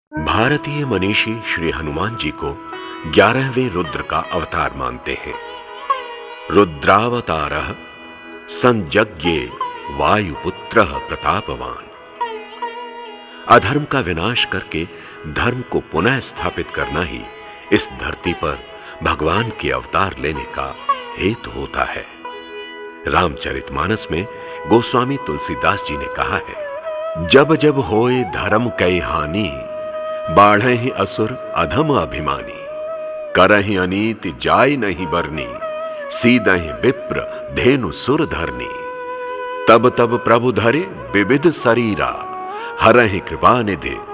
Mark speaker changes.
Speaker 1: भारतीय मनीषी श्री हनुमान जी को 11वें रुद्र का अवतार मानते हैं। रुद्रावतारः संयज्ञे वायुपुत्रः प्रतापवान। अधर्म का विनाश करके धर्म को पुनः स्थापित करना ही इस धरती पर भगवान के अवतार लेने का हेतु होता है। रामचरितमानस में गोस्वामी तुलसीदास जी ने कहा है, जब जब होए धर्म कै हानि, बाढ़हि असुर अधम अभिमानी। करहि अनीति जाय नहीं बरनी, सीदहि विप्र धेनु सुर धरनी। तब तब प्रभु धरे विविध शरीरा, हरहि कृपा निधि